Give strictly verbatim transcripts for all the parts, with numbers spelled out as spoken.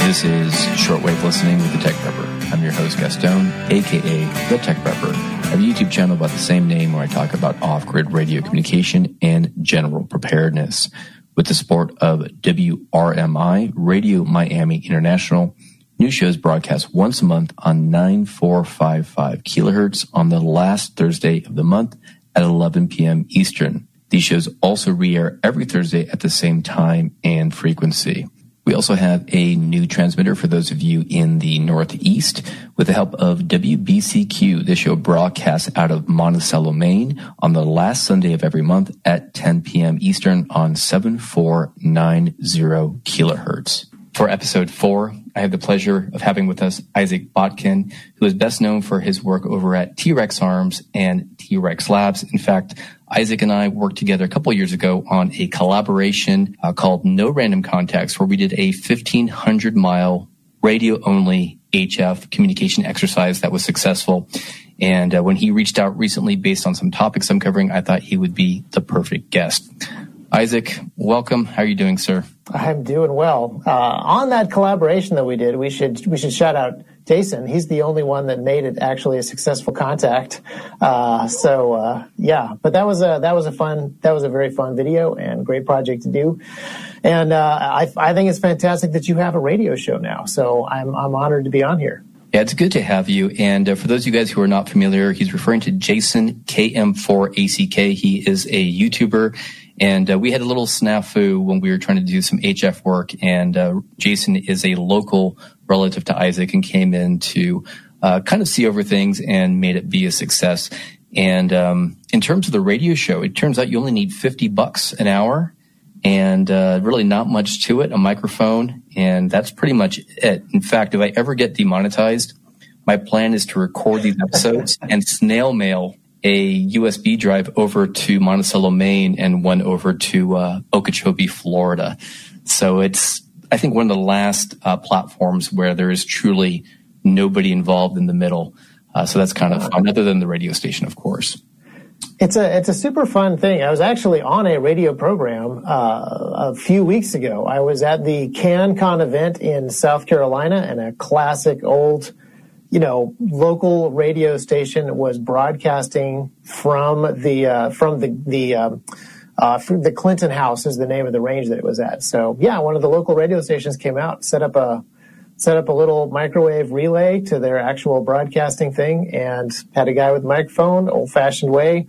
This is Shortwave Listening with the Tech Prepper. I'm your host, Gaston, aka The Tech Prepper. I have a YouTube channel by the same name where I talk about off-grid radio communication and general preparedness. With the support of W R M I, Radio Miami International, new shows broadcast once a month on nine four five five kilohertz on the last Thursday of the month at eleven p.m. Eastern. These shows also re-air every Thursday at the same time and frequency. We also have a new transmitter for those of you in the Northeast. With the help of W B C Q, this show broadcasts out of Monticello, Maine on the last Sunday of every month at ten p.m. Eastern on seven four nine zero kilohertz. For episode four, I have the pleasure of having with us Isaac Botkin, who is best known for his work over at T-Rex Arms and T-Rex Labs. In fact, Isaac and I worked together a couple of years ago on a collaboration uh, called No Random Contacts, where we did a fifteen hundred mile radio-only H F communication exercise that was successful. And uh, when he reached out recently based on some topics I'm covering, I thought he would be the perfect guest. Isaac, welcome. How are you doing, sir? I'm doing well. Uh, on that collaboration that we did, we should we should shout out Jason. He's the only one that made it actually a successful contact. Uh, so uh, yeah, but that was a that was a fun that was a very fun video and great project to do. And uh, I I think it's fantastic that you have a radio show now. So I'm I'm honored to be on here. Yeah, it's good to have you. And uh, for those of you guys who are not familiar, he's referring to Jason K M four A C K. He is a YouTuber. And uh, we had a little snafu when we were trying to do some H F work. And uh, Jason is a local relative to Isaac and came in to uh, kind of see over things and made it be a success. And um, in terms of the radio show, it turns out you only need fifty bucks an hour and uh, really not much to it, a microphone. And that's pretty much it. In fact, if I ever get demonetized, my plan is to record these episodes and snail mail a U S B drive over to Monticello, Maine, and one over to uh, Okeechobee, Florida. So it's, I think, one of the last uh, platforms where there is truly nobody involved in the middle. Uh, so that's kind of fun, other than the radio station, of course. It's a it's a super fun thing. I was actually on a radio program uh, a few weeks ago. I was at the CanCon event in South Carolina, and a classic old, you know, local radio station was broadcasting from the uh, from the the um, uh, from the Clinton House is the name of the range that it was at. So yeah, one of the local radio stations came out, set up a set up a little microwave relay to their actual broadcasting thing, and had a guy with a microphone, old fashioned way.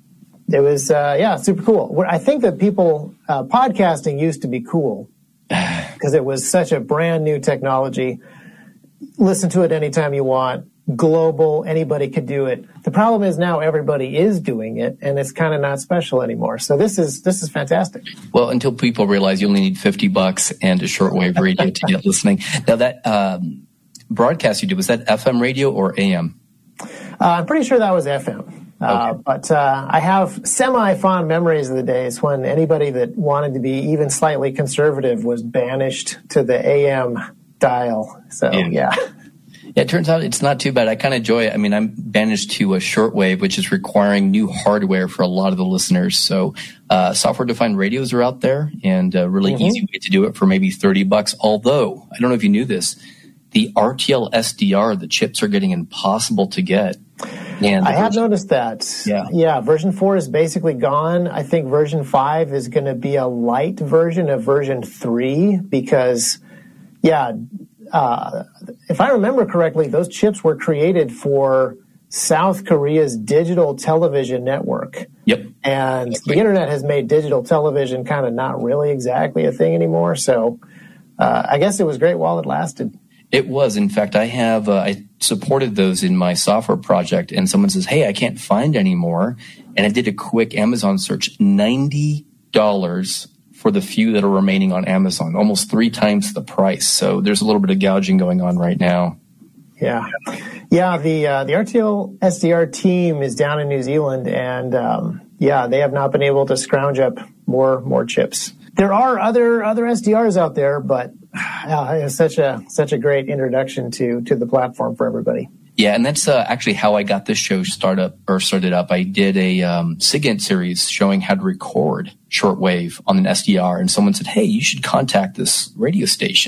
It was uh, yeah, super cool. I think that people uh, podcasting used to be cool because it was such a brand new technology. Listen to it anytime you want. Global, anybody could do it. The problem is now everybody is doing it, and it's kind of not special anymore. So this is this is fantastic. Well, until people realize you only need fifty bucks and a shortwave radio to get listening. Now that um, broadcast you did, was that F M radio or A M? Uh, I'm pretty sure that was F M. Uh, okay. But uh, I have semi-fond memories of the days when anybody that wanted to be even slightly conservative was banished to the A M dial. So, yeah. yeah. Yeah, it turns out it's not too bad. I kind of enjoy it. I mean, I'm banished to a shortwave, which is requiring new hardware for a lot of the listeners. So uh, software-defined radios are out there, and a really mm-hmm. easy way to do it for maybe thirty bucks. Although, I don't know if you knew this, the R T L S D R, the chips are getting impossible to get. And I have version, noticed that. Yeah. yeah, version four is basically gone. I think version five is going to be a light version of version three because, yeah, uh, if I remember correctly, those chips were created for South Korea's digital television network. Yep. And the internet has made digital television kind of not really exactly a thing anymore. So uh, I guess it was great while it lasted. It was. In fact, I have, uh, I supported those in my software project, and someone says, hey, I can't find any more. And I did a quick Amazon search, ninety dollars for the few that are remaining on Amazon, almost three times the price. So there's a little bit of gouging going on right now. Yeah. Yeah, the uh, the R T L S D R team is down in New Zealand, and um, yeah, they have not been able to scrounge up more more chips. There are other other S D Rs out there, but uh, it's such a such a great introduction to to the platform for everybody. Yeah, and that's uh, actually how I got this show start up, or started up. I did a um, SIGINT series showing how to record shortwave on an S D R, and someone said, hey, you should contact this radio station.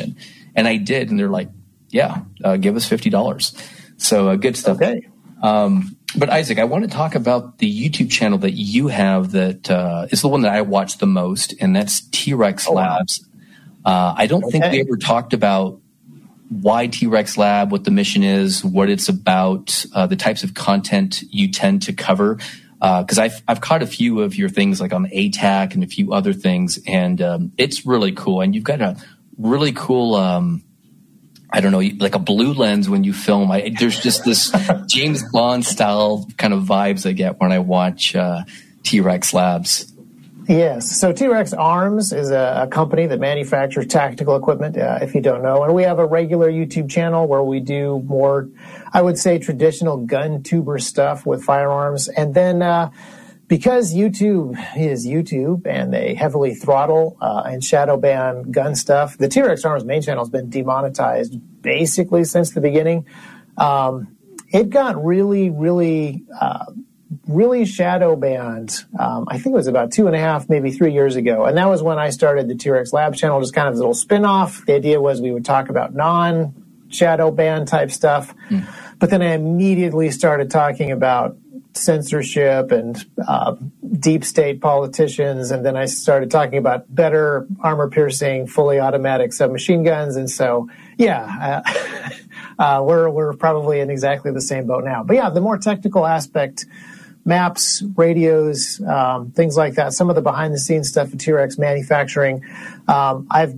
And I did. And they're like, yeah, uh, give us fifty dollars. So uh, good stuff. Okay. Um, but Isaac, I want to talk about the YouTube channel that you have that uh, is the one that I watch the most, and that's T-Rex oh, Labs. Wow. Uh, I don't okay. think we ever talked about why T-Rex Lab, what the mission is, what it's about, uh, the types of content you tend to cover. Because uh, I've I've caught a few of your things like on A T A C and a few other things, and um, it's really cool. And you've got a really cool. Um, I don't know, like a blue lens when you film. I, there's just this James Bond style kind of vibes I get when I watch uh, T-Rex Labs. Yes. So T-Rex Arms is a, a company that manufactures tactical equipment, uh, if you don't know. And we have a regular YouTube channel where we do more, I would say, traditional gun tuber stuff with firearms. And then uh, because YouTube is YouTube and they heavily throttle uh, and shadow ban gun stuff, the T-Rex Arms main channel has been demonetized basically since the beginning. Um, it got really, really, uh, really shadow banned. Um, I think it was about two and a half, maybe three years ago. And that was when I started the T-Rex Lab channel, just kind of a little spin-off. The idea was we would talk about non-shadow ban type stuff. Mm. But then I immediately started talking about censorship and uh, deep state politicians, and then I started talking about better armor-piercing, fully automatic submachine guns, and so yeah, uh, uh, we're we're probably in exactly the same boat now. But yeah, the more technical aspect, maps, radios, um, things like that, some of the behind-the-scenes stuff at T-Rex manufacturing, um, I've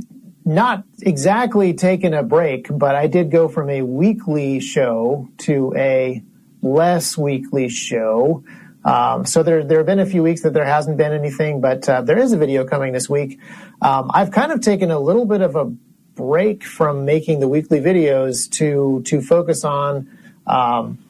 not exactly taken a break, but I did go from a weekly show to a less weekly show. Um, so there, there have been a few weeks that there hasn't been anything, but uh, there is a video coming this week. Um, I've kind of taken a little bit of a break from making the weekly videos to, to focus on, um,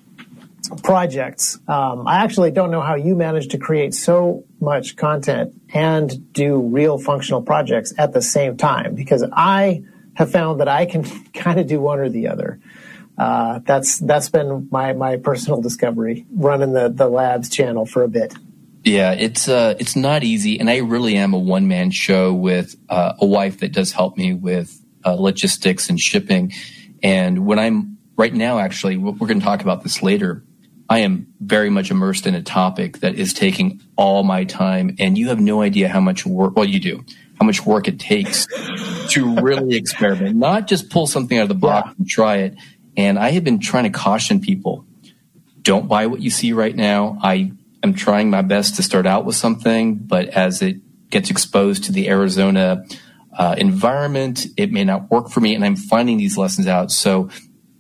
projects. Um, I actually don't know how you manage to create so much content and do real functional projects at the same time, because I have found that I can kind of do one or the other. Uh, that's that's been my, my personal discovery, running the, the Labs channel for a bit. Yeah, it's uh, it's not easy, and I really am a one-man show with uh, a wife that does help me with uh, logistics and shipping. And when I'm right now, actually, we're going to talk about this later, I am very much immersed in a topic that is taking all my time, and you have no idea how much work, well, you do, how much work it takes to really experiment, not just pull something out of the box yeah. and try it. And I have been trying to caution people, don't buy what you see right now. I am trying my best to start out with something, but as it gets exposed to the Arizona uh, environment, it may not work for me, and I'm finding these lessons out. So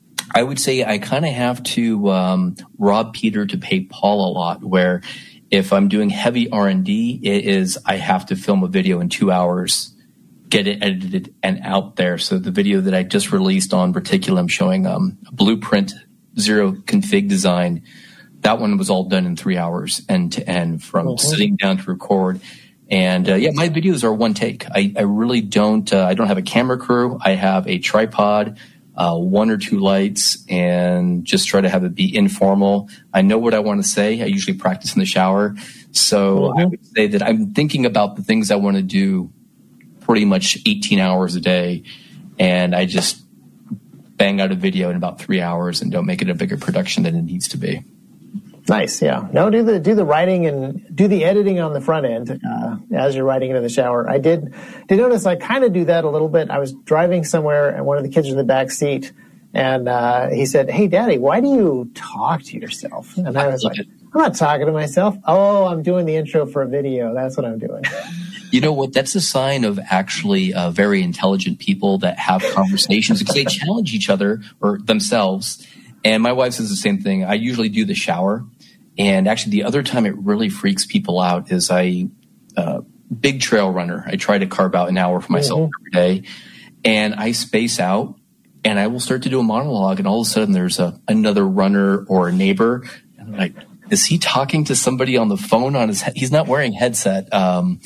I would say I kind of have to um, rob Peter to pay Paul a lot, where if I'm doing heavy R and D, it is I have to film a video in two hours, get it edited and out there. So the video that I just released on Reticulum showing um, a blueprint zero config design, that one was all done in three hours end to end from mm-hmm. sitting down to record. And uh, yeah, my videos are one take. I, I really don't, uh, I don't have a camera crew. I have a tripod, uh, one or two lights, and just try to have it be informal. I know what I want to say. I usually practice in the shower. So mm-hmm. I would say that I'm thinking about the things I want to do pretty much eighteen hours a day, and I just bang out a video in about three hours and don't make it a bigger production than it needs to be. Nice, yeah. No, do the do the writing and do the editing on the front end uh, as you're writing it in the shower. I did did notice I kind of do that a little bit. I was driving somewhere and one of the kids was in the back seat, and uh, he said, "Hey, Daddy, why do you talk to yourself?" And I was like, "I'm not talking to myself. Oh, I'm doing the intro for a video. That's what I'm doing." You know what? That's a sign of actually uh, very intelligent people that have conversations because they challenge each other or themselves. And my wife says the same thing. I usually do the shower. And actually the other time it really freaks people out is I, uh, big trail runner. I try to carve out an hour for myself mm-hmm. every day. And I space out and I will start to do a monologue. And all of a sudden there's a, another runner or a neighbor. And I'm like, is he talking to somebody on the phone on his head? He's not wearing headset. Um,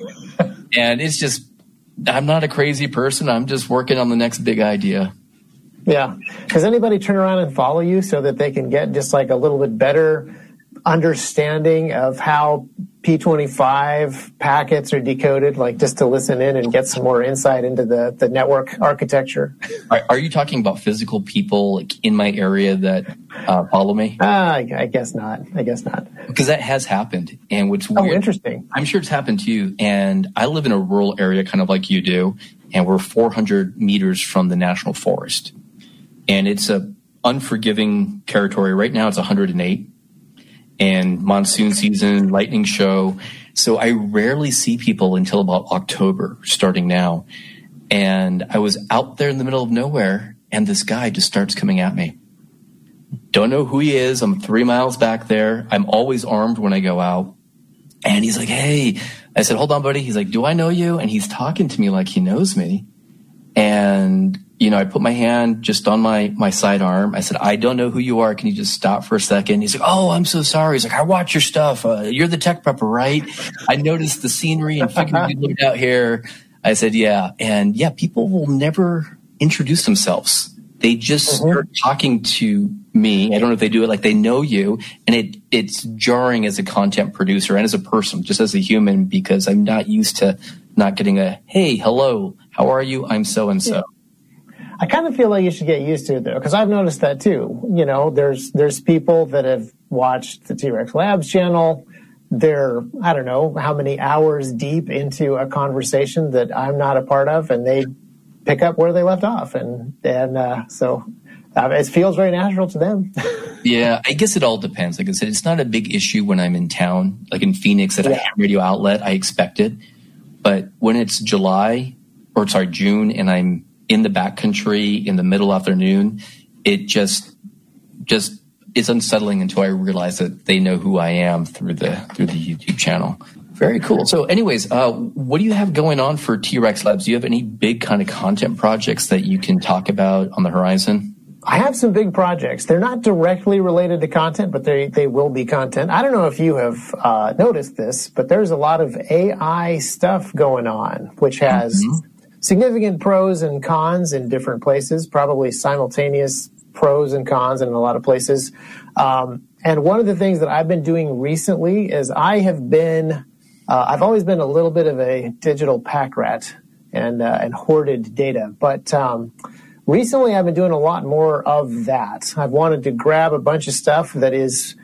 and it's just, I'm not a crazy person. I'm just working on the next big idea. Yeah. Does anybody turn around and follow you so that they can get just like a little bit better understanding of how P twenty-five packets are decoded, like just to listen in and get some more insight into the, the network architecture. Are, are you talking about physical people like in my area that uh, follow me? Uh, I, I guess not. I guess not. Because that has happened. And what's oh, weird, interesting. I'm sure it's happened to you. And I live in a rural area, kind of like you do. And we're four hundred meters from the national forest. And it's a unforgiving territory. Right now it's one hundred eight. And monsoon season, lightning show. So I rarely see people until about October, starting now. And I was out there in the middle of nowhere, and this guy just starts coming at me. Don't know who he is. I'm three miles back there. I'm always armed when I go out. And he's like, hey. I said, hold on, buddy. He's like, do I know you? And he's talking to me like he knows me. And you know, I put my hand just on my, my sidearm. I said, I don't know who you are. Can you just stop for a second? He's like, oh, I'm so sorry. He's like, I watch your stuff. Uh, you're the tech prepper, right? I noticed the scenery and figured you lived out here. I said, yeah. And yeah, people will never introduce themselves. They just mm-hmm. start talking to me. I don't know if they do it like they know you. And it it's jarring as a content producer and as a person, just as a human, because I'm not used to not getting a, hey, hello, how are you? I'm so-and-so. Yeah. I kind of feel like you should get used to it, though, because I've noticed that, too. You know, there's there's people that have watched the T-Rex Labs channel. They're, I don't know, how many hours deep into a conversation that I'm not a part of, and they pick up where they left off. And, and uh, so uh, it feels very natural to them. Yeah, I guess it all depends. Like I said, it's not a big issue when I'm in town, like in Phoenix at yeah. a ham radio outlet. I expect it. But when it's July, or sorry, June, and I'm in the backcountry in the middle afternoon, it just just is unsettling until I realize that they know who I am through the through the YouTube channel. Very cool. So anyways, uh, what do you have going on for T-Rex Labs? Do you have any big kind of content projects that you can talk about on the horizon? I have some big projects. They're not directly related to content, but they, they will be content. I don't know if you have uh, noticed this, but there's a lot of A I stuff going on, which has mm-hmm. significant pros and cons in different places, probably simultaneous pros and cons in a lot of places. Um, and one of the things that I've been doing recently is I have been, uh, I've always been a little bit of a digital pack rat and, uh, and hoarded data. But um, recently I've been doing a lot more of that. I've wanted to grab a bunch of stuff that is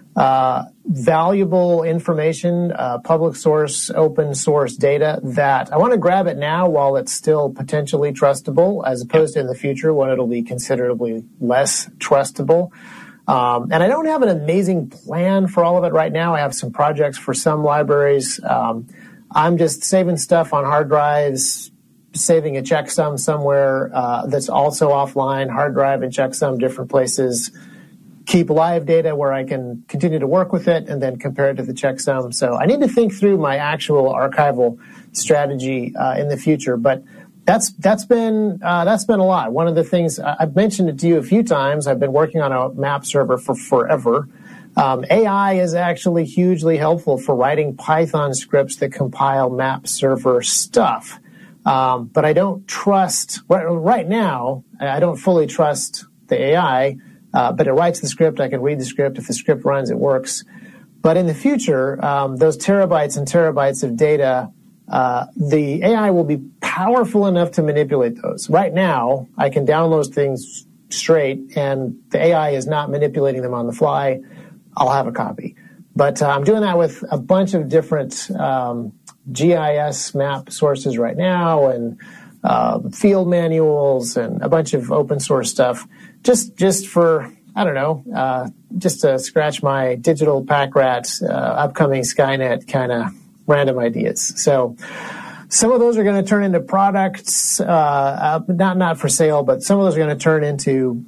Uh, valuable information, uh, public source, open source data that I want to grab it now while it's still potentially trustable, as opposed to in the future when it'll be considerably less trustable. Um, and I don't have an amazing plan for all of it right now. I have some projects for some libraries. Um, I'm just saving stuff on hard drives, saving a checksum somewhere uh, that's also offline, hard drive and checksum, different places. Keep live data where I can continue to work with it and then compare it to the checksum. So I need to think through my actual archival strategy uh, in the future. But that's that's been uh, that's been a lot. One of the things I've mentioned it to you a few times. I've been working on a map server for forever. Um, A I is actually hugely helpful for writing Python scripts that compile map server stuff. Um, but I don't trust right, right now. I don't fully trust the A I. Uh, but it writes the script. I can read the script. If the script runs, it works. But in the future, um, those terabytes and terabytes of data, uh, the A I will be powerful enough to manipulate those. Right now, I can download things straight, and the A I is not manipulating them on the fly. I'll have a copy. But uh, I'm doing that with a bunch of different um, G I S map sources right now, and uh, field manuals, and a bunch of open source stuff. Just, just for, I don't know, uh, just to scratch my digital pack rat, uh, upcoming Skynet kind of random ideas. So some of those are going to turn into products, uh, not, not for sale, but some of those are going to turn into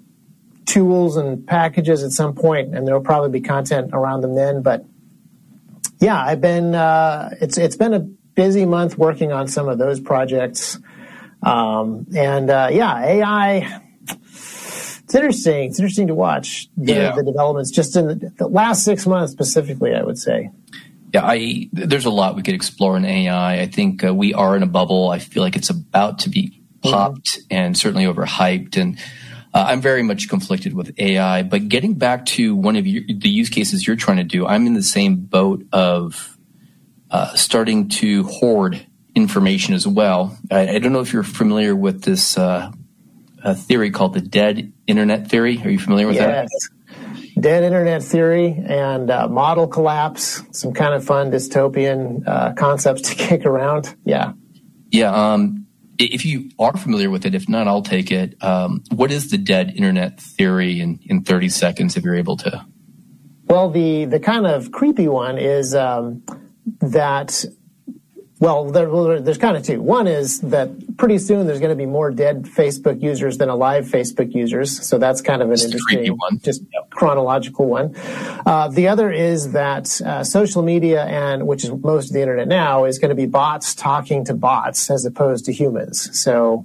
tools and packages at some point, and there'll probably be content around them then. But yeah, I've been, uh, it's, it's been a busy month working on some of those projects. Um, and, uh, yeah, A I, it's interesting. It's interesting to watch the, yeah. the developments just in the, the last six months specifically, I would say. Yeah, I, there's a lot we could explore in A I. I think uh, we are in a bubble. I feel like it's about to be popped mm-hmm. and certainly overhyped. And Uh, I'm very much conflicted with A I, but getting back to one of your, the use cases you're trying to do, I'm in the same boat of uh, starting to hoard information as well. I, I don't know if you're familiar with this uh, a theory called the dead internet theory. Are you familiar with yes. that? Dead internet theory and uh, model collapse, some kind of fun dystopian uh, concepts to kick around. Yeah. Yeah. Um, if you are familiar with it, if not, I'll take it. Um, what is the dead internet theory in, in thirty seconds if you're able to? Well, the, the kind of creepy one is um, that, well, there, well, there's kind of two. One is that pretty soon there's going to be more dead Facebook users than alive Facebook users. So that's kind of an It's interesting, one. just chronological one. Uh, the other is that uh, social media, and which is most of the internet now, is going to be bots talking to bots as opposed to humans. So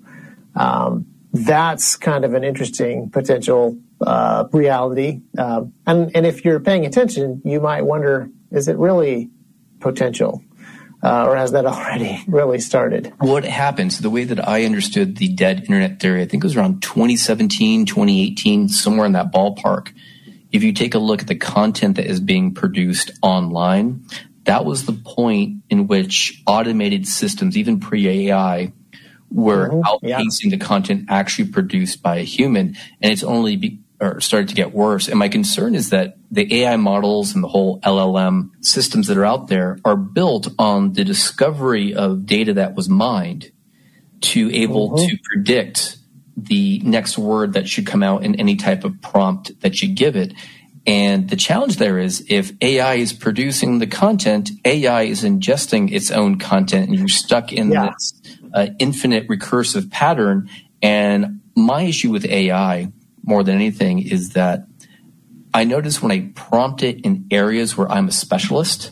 um, that's kind of an interesting potential uh, reality. Um, and, and if you're paying attention, you might wonder, is it really potential? Uh, or has that already really started? What happens, the way that I understood the dead internet theory, I think it was around twenty seventeen, twenty eighteen, somewhere in that ballpark. If you take a look at the content that is being produced online, that was the point in which automated systems, even pre-A I, were mm-hmm. outpacing yeah. the content actually produced by a human. And it's only be, or started to get worse. And my concern is that the A I models and the whole L L M systems that are out there are built on the discovery of data that was mined to able mm-hmm. to predict the next word that should come out in any type of prompt that you give it. And the challenge there is if A I is producing the content, A I is ingesting its own content, and you're stuck in yeah. this uh, infinite recursive pattern. And my issue with A I more than anything is that I notice when I prompt it in areas where I'm a specialist,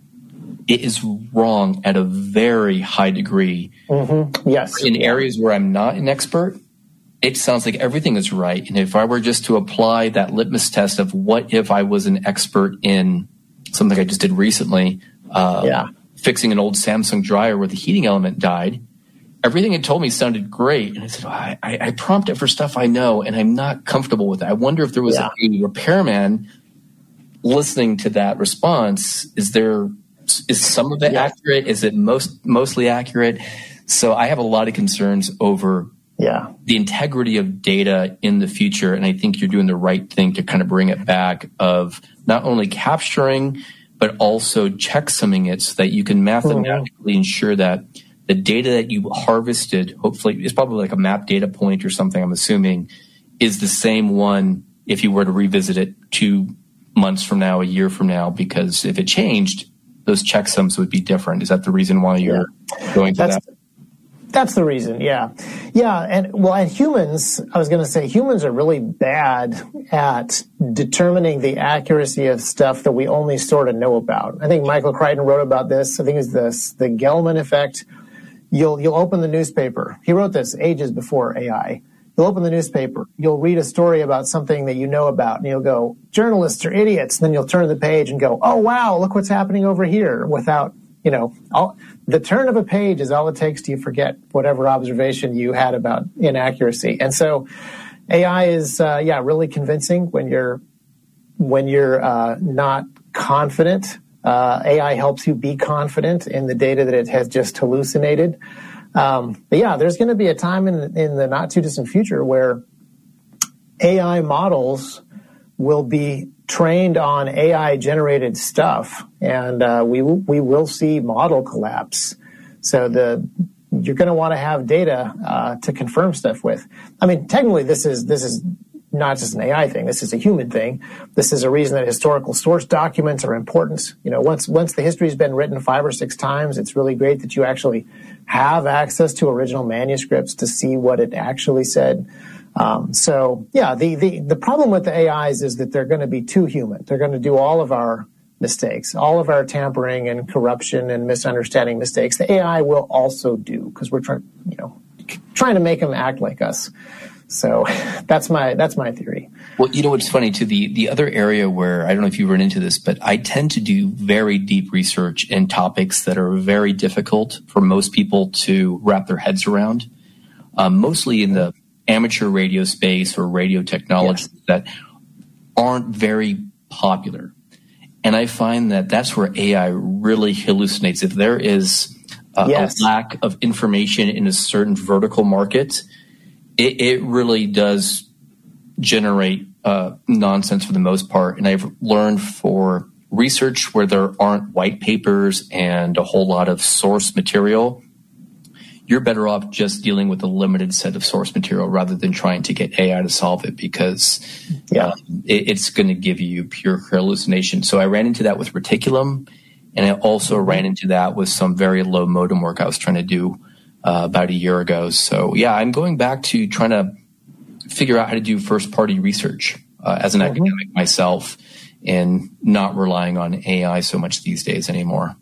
it is wrong at a very high degree. Mm-hmm. Yes. In areas where I'm not an expert, it sounds like everything is right. And if I were just to apply that litmus test of what if I was an expert in something I just did recently, uh, yeah. fixing an old Samsung dryer where the heating element died, everything it told me sounded great. And I said, oh, I, I prompt it for stuff I know, and I'm not comfortable with it. I wonder if there was yeah. a repairman listening to that response. Is there, is some of it yeah. accurate? Is it most, mostly accurate? So I have a lot of concerns over yeah. the integrity of data in the future. And I think you're doing the right thing to kind of bring it back of not only capturing, but also checksumming it so that you can mathematically mm-hmm. ensure that the data that you harvested, hopefully, is probably like a map data point or something, I'm assuming, is the same one if you were to revisit it two months from now, a year from now, because if it changed, those checksums would be different. Is that the reason why you're yeah. going to that's, that? That's the reason, yeah. Yeah, and well, and humans, I was going to say, humans are really bad at determining the accuracy of stuff that we only sort of know about. I think Michael Crichton wrote about this. I think it's this, the Gelman effect. You'll you'll open the newspaper. He wrote this ages before A I. You'll open the newspaper. You'll read a story about something that you know about, and you'll go, journalists are idiots. And then you'll turn the page and go, oh, wow, look what's happening over here, without, you know, all, the turn of a page is all it takes to forget whatever observation you had about inaccuracy. And so A I is, uh, yeah, really convincing when you're when you're uh, not confident. Uh, A I helps you be confident in the data that it has just hallucinated. Um, but yeah, there's going to be a time in, in the not too distant future where A I models will be trained on A I generated stuff, and uh, we we will see model collapse. So the you're going to want to have data uh, to confirm stuff with. I mean, technically, this is this is. not just an A I thing. This is a human thing. This is a reason that historical source documents are important. You know, once once the history's been written five or six times, it's really great that you actually have access to original manuscripts to see what it actually said. Um, so, yeah, the, the, the problem with the A Is is that they're going to be too human. They're going to do all of our mistakes, all of our tampering and corruption and misunderstanding mistakes. The A I will also do, because we're trying, you know, trying to make them act like us. So that's my that's my theory. Well, you know what's funny too, the the other area where I don't know if you run into this, but I tend to do very deep research in topics that are very difficult for most people to wrap their heads around. Um, mostly in the amateur radio space or radio technology yes. that aren't very popular. And I find that that's where A I really hallucinates. If there is uh, yes. a lack of information in a certain vertical market, it, it really does generate uh, nonsense for the most part. And I've learned for research where there aren't white papers and a whole lot of source material, you're better off just dealing with a limited set of source material rather than trying to get A I to solve it, because yeah. um, it, it's going to give you pure hallucination. So I ran into that with Reticulum, and I also ran into that with some very low modem work I was trying to do uh, about a year ago. So yeah, I'm going back to trying to figure out how to do first-party research uh, as an mm-hmm. academic myself, and not relying on A I so much these days anymore.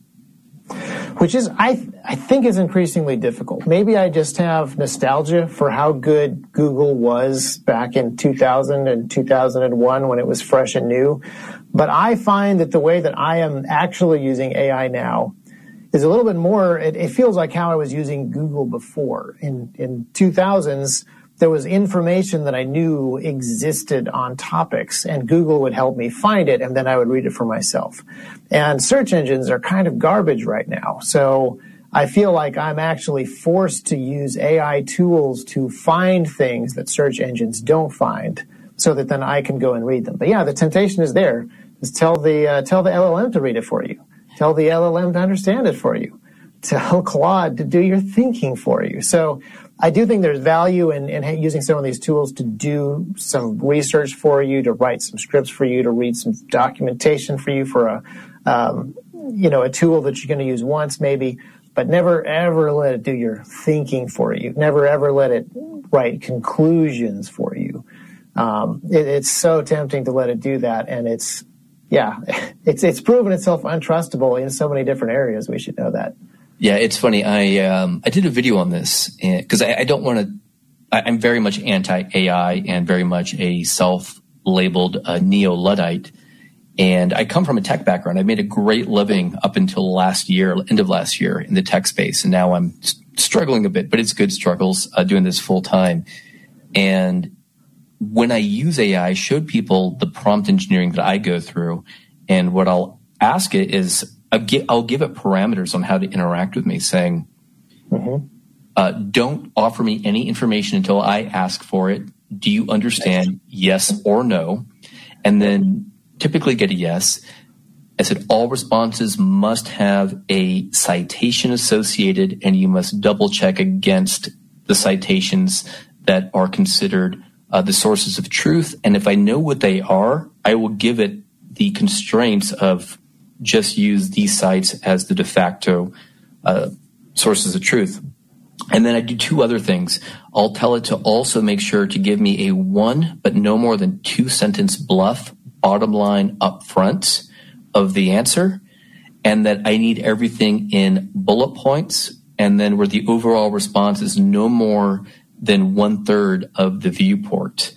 Which is, I I think, is increasingly difficult. Maybe I just have nostalgia for how good Google was back in two thousand and two thousand one when it was fresh and new. But I find that the way that I am actually using A I now is a little bit more, it, it feels like how I was using Google before. In, in two thousands, there was information that I knew existed on topics, and Google would help me find it, and then I would read it for myself. And search engines are kind of garbage right now. So I feel like I'm actually forced to use A I tools to find things that search engines don't find, so that then I can go and read them. But yeah, the temptation is there. Just tell the, uh, tell the L L M to read it for you. Tell the L L M to understand it for you. Tell Claude to do your thinking for you. So I do think there's value in, in using some of these tools to do some research for you, to write some scripts for you, to read some documentation for you for a, um, you know, a tool that you're going to use once maybe, but never ever let it do your thinking for you. Never ever let it write conclusions for you. Um, it, it's so tempting to let it do that, and it's, yeah, it's it's proven itself untrustable in so many different areas. We should know that. Yeah, it's funny. I um, I did a video on this because I, I don't want to. I'm very much anti-A I and very much a self-labeled uh, neo-Luddite. And I come from a tech background. I made a great living up until last year, end of last year, in the tech space, and now I'm struggling a bit, but it's good struggles uh, doing this full time. And when I use A I, I showed people the prompt engineering that I go through, and what I'll ask it is, I'll give it parameters on how to interact with me, saying, mm-hmm. uh, don't offer me any information until I ask for it. Do you understand? Yes or no? And then typically get a yes. I said, all responses must have a citation associated, and you must double check against the citations that are considered uh, the sources of truth. And if I know what they are, I will give it the constraints of just use these sites as the de facto uh, sources of truth. And then I do two other things. I'll tell it to also make sure to give me a one, but no more than two sentence bluff bottom line up front of the answer, and that I need everything in bullet points, and then where the overall response is no more than one third of the viewport.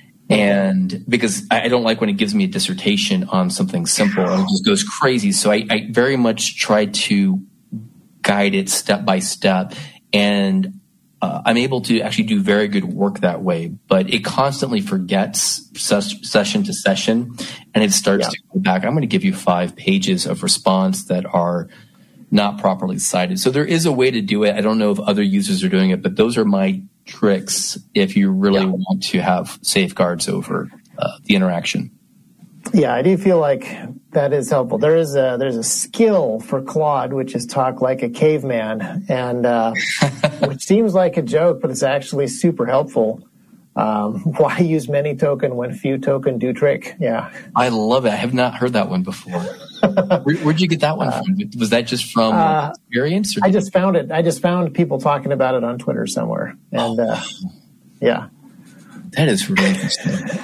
And because I don't like when it gives me a dissertation on something simple and it just goes crazy. So I, I very much try to guide it step by step. And uh, I'm able to actually do very good work that way. But it constantly forgets ses- session to session, and it starts yeah. to go back. I'm going to give you five pages of response that are not properly cited. So there is a way to do it. I don't know if other users are doing it, but those are my tricks if you really yeah. want to have safeguards over uh, the interaction. Yeah, I do feel like that is helpful. There is a, there's a skill for Claude, which is talk like a caveman, and uh, which seems like a joke, but it's actually super helpful. Um, why use many token when few token do trick? Yeah, I love it. I have not heard that one before. Where, where'd you get that one uh, from? Was that just from uh, experience? Or I just found it. I just found people talking about it on Twitter somewhere, and oh. uh, yeah, that is really interesting.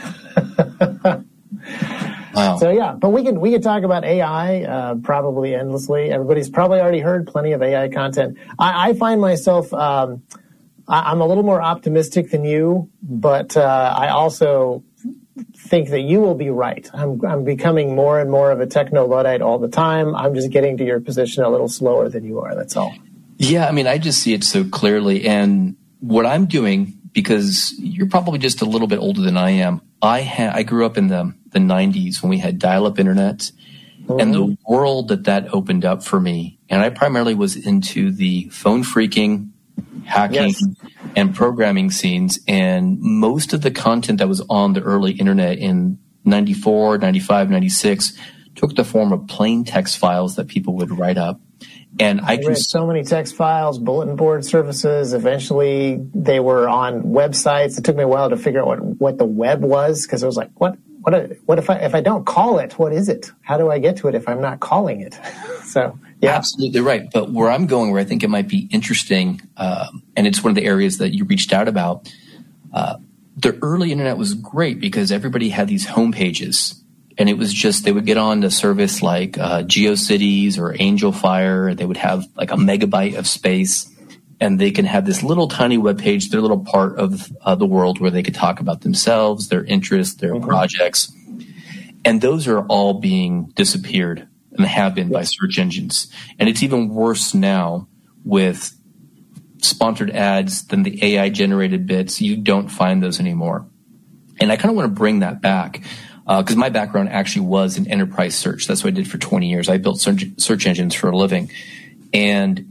Wow. So yeah, but we can we can talk about A I uh, probably endlessly. Everybody's probably already heard plenty of A I content. I, I find myself um, I, I'm a little more optimistic than you, but uh, I also think that you will be right. I'm I'm becoming more and more of a techno-Luddite all the time. I'm just getting to your position a little slower than you are. That's all. Yeah, I mean, I just see it so clearly, and what I'm doing, because you're probably just a little bit older than I am. I ha- I grew up in the, the nineties when we had dial-up internet, mm-hmm. and the world that that opened up for me. And I primarily was into the phone phreaking, hacking, yes. and programming scenes. And most of the content that was on the early internet in ninety-four, ninety-five, ninety-six took the form of plain text files that people would write up. And I, I can read so many text files, bulletin board services. Eventually, they were on websites. It took me a while to figure out what, what the web was, because I was like, what what a, what if I if I don't call it? What is it? How do I get to it if I'm not calling it? So yeah, absolutely right. But where I'm going, where I think it might be interesting, um, and it's one of the areas that you reached out about. Uh, the early internet was great because everybody had these home pages. And it was just, they would get on to service like uh, GeoCities or AngelFire. They would have like a megabyte of space, and they can have this little tiny web page, their little part of uh, the world where they could talk about themselves, their interests, their mm-hmm. projects. And those are all being disappeared, and have been, by search engines. And it's even worse now with sponsored ads than the A I-generated bits. You don't find those anymore. And I kind of want to bring that back. Because uh, my background actually was in enterprise search. That's what I did for twenty years. I built search, search engines for a living. And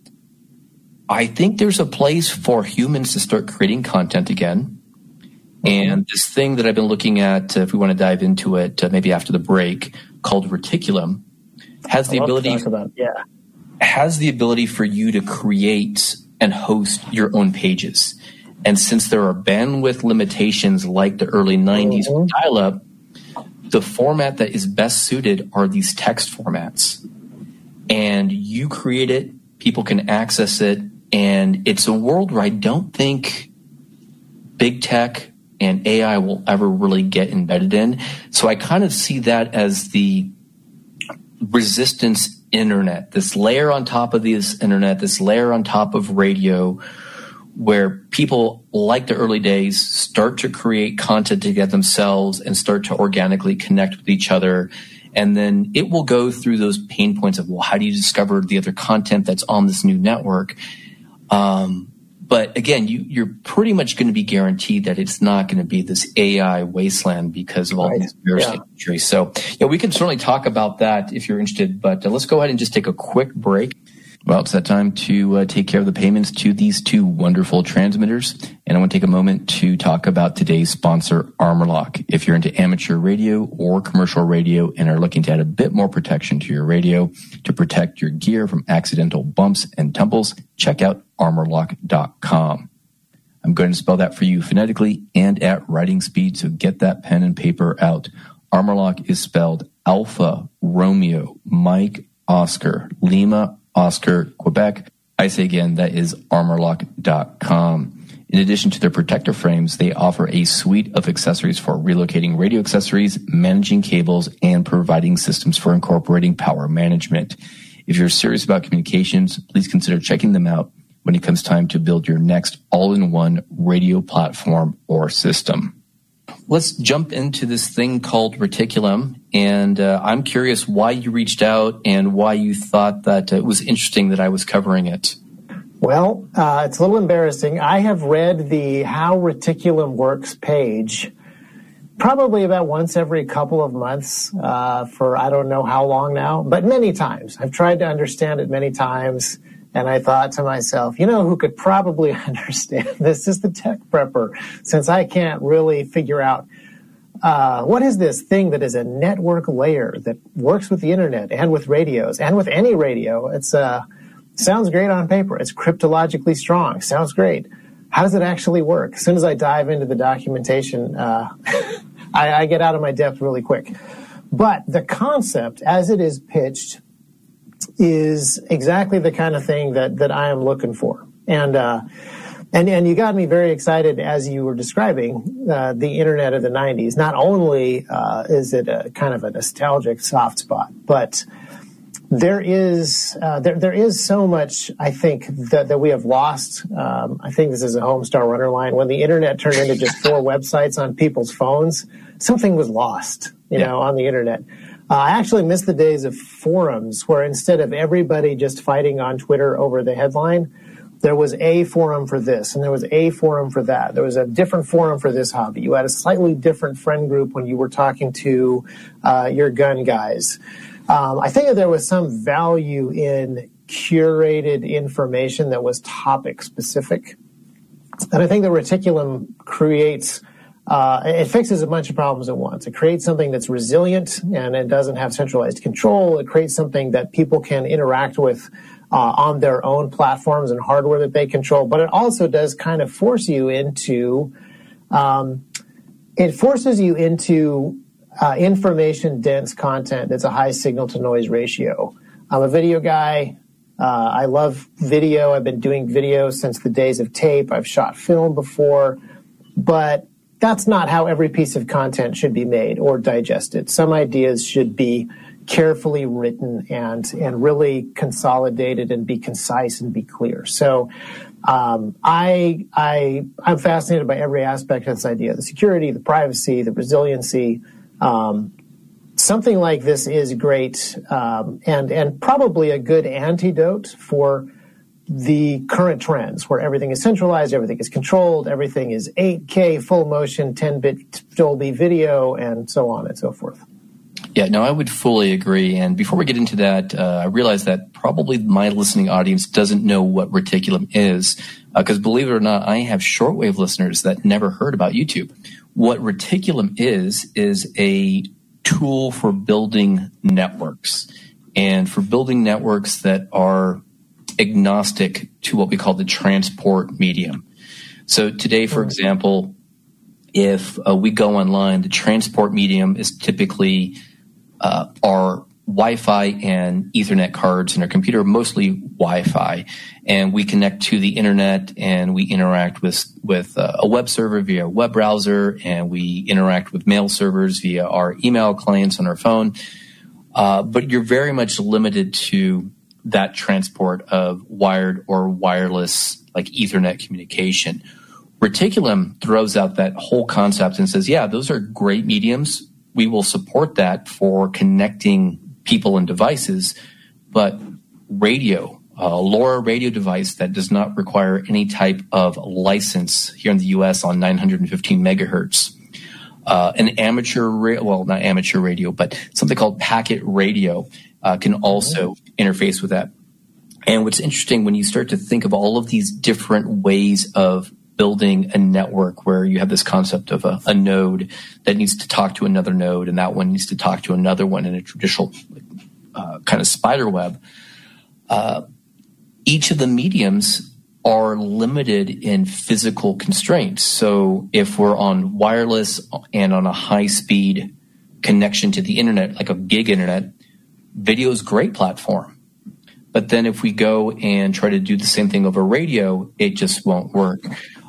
I think there's a place for humans to start creating content again. And this thing that I've been looking at, uh, if we want to dive into it, uh, maybe after the break, called Reticulum, has the ability to talk about, yeah. has the ability for you to create and host your own pages. And since there are bandwidth limitations like the early nineties mm-hmm. with dial-up, the format that is best suited are these text formats. And you create it, people can access it, and it's a world where I don't think big tech and A I will ever really get embedded in. So I kind of see that as the resistance internet, this layer on top of this internet, this layer on top of radio, where people, like the early days, start to create content to get themselves and start to organically connect with each other. And then it will go through those pain points of, well, how do you discover the other content that's on this new network? Um, but again, you, you're pretty much going to be guaranteed that it's not going to be this A I wasteland because of all right. these conspiracy theories. So yeah, we can certainly talk about that if you're interested, but uh, let's go ahead and just take a quick break. Well, it's that time to uh, take care of the payments to these two wonderful transmitters. And I want to take a moment to talk about today's sponsor, ArmorLock. If you're into amateur radio or commercial radio and are looking to add a bit more protection to your radio to protect your gear from accidental bumps and tumbles, check out armor lock dot com. I'm going to spell that for you phonetically and at writing speed, so get that pen and paper out. ArmorLock is spelled Alpha, Romeo, Mike, Oscar, Lima, Oscar, Quebec. I say again, that is armor lock dot com. In addition to their protector frames, they offer a suite of accessories for relocating radio accessories, managing cables, and providing systems for incorporating power management. If you're serious about communications, please consider checking them out when it comes time to build your next all-in-one radio platform or system. Let's jump into this thing called Reticulum, and uh, I'm curious why you reached out and why you thought that it was interesting that I was covering it. Well, uh, it's a little embarrassing. I have read the How Reticulum Works page probably about once every couple of months uh, for I don't know how long now, but many times. I've tried to understand it many times. And I thought to myself, you know, who could probably understand this is the Tech Prepper, since I can't really figure out uh, what is this thing that is a network layer that works with the internet and with radios and with any radio. It's uh, sounds great on paper. It's cryptologically strong. Sounds great. How does it actually work? As soon as I dive into the documentation, uh, I, I get out of my depth really quick. But the concept, as it is pitched, is exactly the kind of thing that, that I am looking for. And, uh, and, and you got me very excited as you were describing, uh, the internet of the nineties. Not only, uh, is it a kind of a nostalgic soft spot, but there is, uh, there, there is so much, I think, that, that we have lost. Um, I think this is a Homestar Runner line. When the internet turned into just four websites on people's phones, something was lost, you yeah. know, on the internet. Uh, I actually miss the days of forums where instead of everybody just fighting on Twitter over the headline, there was a forum for this, and there was a forum for that. There was a different forum for this hobby. You had a slightly different friend group when you were talking to uh, your gun guys. Um, I think that there was some value in curated information that was topic specific. And I think the Reticulum creates, uh, it fixes a bunch of problems at once. It creates something that's resilient and it doesn't have centralized control. It creates something that people can interact with uh, on their own platforms and hardware that they control. But it also does kind of force you into, um, it forces you into uh, information-dense content that's a high signal-to-noise ratio. I'm a video guy. Uh, I love video. I've been doing video since the days of tape. I've shot film before, but that's not how every piece of content should be made or digested. Some ideas should be carefully written and and really consolidated and be concise and be clear. So um, I I I'm fascinated by every aspect of this idea: the security, the privacy, the resiliency. Um, Something like this is great um, and and probably a good antidote for the current trends where everything is centralized, everything is controlled, everything is eight K, full motion, ten-bit Dolby video, and so on and so forth. Yeah, no, I would fully agree. And before we get into that, uh, I realize that probably my listening audience doesn't know what Reticulum is, because uh, believe it or not, I have shortwave listeners that never heard about YouTube. What Reticulum is, is a tool for building networks, and for building networks that are agnostic to what we call the transport medium. So today, for example, if uh, we go online, the transport medium is typically uh, our Wi-Fi and Ethernet cards in our computer, mostly Wi-Fi, and we connect to the internet and we interact with with uh, a web server via a web browser, and we interact with mail servers via our email clients on our phone. Uh, but you're very much limited to that transport of wired or wireless, like Ethernet communication. Reticulum throws out that whole concept and says, yeah, those are great mediums. We will support that for connecting people and devices, but radio, a LoRa radio device that does not require any type of license here in the U S on nine hundred fifteen megahertz, uh, an amateur, ra- well, not amateur radio, but something called packet radio uh, can also interface with that. And what's interesting when you start to think of all of these different ways of building a network where you have this concept of a, a node that needs to talk to another node, and that one needs to talk to another one in a traditional uh, kind of spider web. Uh, each of the mediums are limited in physical constraints. So if we're on wireless and on a high-speed connection to the internet, like a gig internet, video is a great platform. But then if we go and try to do the same thing over radio, it just won't work.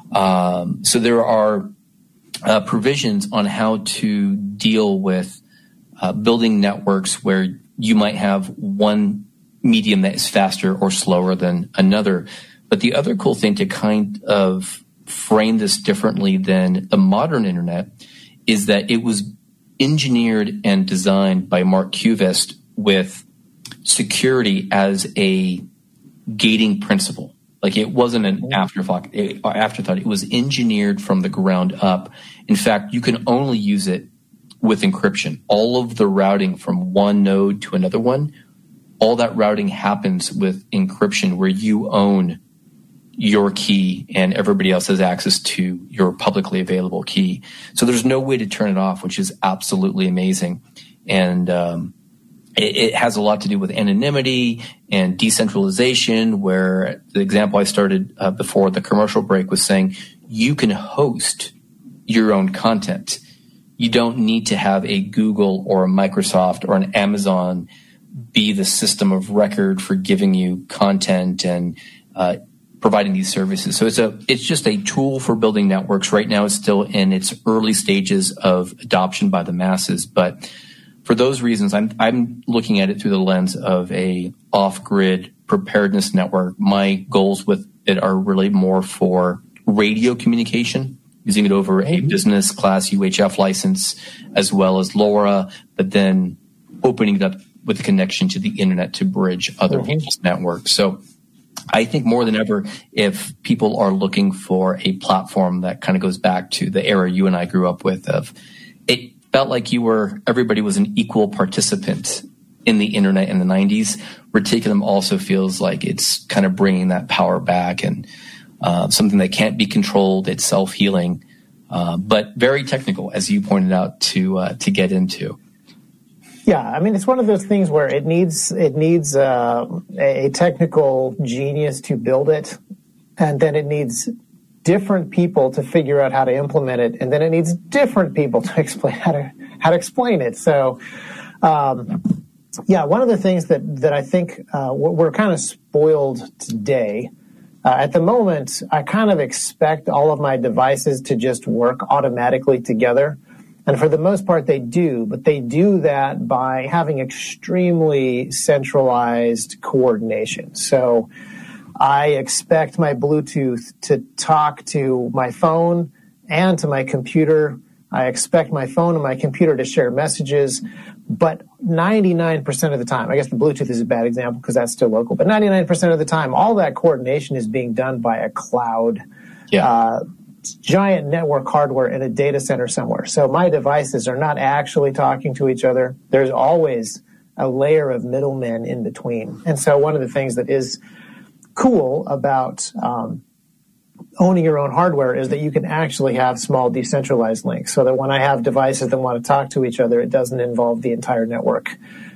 Um, so there are uh, provisions on how to deal with uh, building networks where you might have one medium that is faster or slower than another. But the other cool thing to kind of frame this differently than the modern internet is that it was engineered and designed by Mark Cuvest with security as a gating principle. Like, it wasn't an afterthought. It, afterthought. It was engineered from the ground up. In fact, you can only use it with encryption. All of the routing from one node to another one, all that routing happens with encryption, where you own your key and everybody else has access to your publicly available key. So there's no way to turn it off, which is absolutely amazing. And um, it, it has a lot to do with anonymity and decentralization, where the example I started uh, before the commercial break was saying you can host your own content. You don't need to have a Google or a Microsoft or an Amazon be the system of record for giving you content and uh, providing these services. So it's a it's just a tool for building networks. Right now, it's still in its early stages of adoption by the masses, but for those reasons, I'm I'm looking at it through the lens of a off-grid preparedness network. My goals with it are really more for radio communication, using it over a business class U H F license, as well as LoRa, but then opening it up with a connection to the internet to bridge other mm-hmm. people's networks. So I think more than ever, if people are looking for a platform that kind of goes back to the era you and I grew up with, of it felt like you were, everybody was an equal participant in the internet in the nineties. Reticulum also feels like it's kind of bringing that power back, and uh, something that can't be controlled. It's self-healing, uh, but very technical, as you pointed out, to uh, to get into. Yeah, I mean, it's one of those things where it needs it needs uh, a technical genius to build it, and then it needs different people to figure out how to implement it, and then it needs different people to explain how to how to explain it. So, um, yeah, one of the things that that I think uh, we're kind of spoiled today. Uh, at the moment, I kind of expect all of my devices to just work automatically together. And for the most part, they do, but they do that by having extremely centralized coordination. So I expect my Bluetooth to talk to my phone and to my computer. I expect my phone and my computer to share messages, but ninety-nine percent of the time, I guess the Bluetooth is a bad example because that's still local, but ninety-nine percent of the time, all that coordination is being done by a cloud. Yeah. Uh, giant network hardware in a data center somewhere. So my devices are not actually talking to each other. There's always a layer of middlemen in between. And so one of the things that is cool about um, owning your own hardware is that you can actually have small decentralized links, so that when I have devices that want to talk to each other, it doesn't involve the entire network.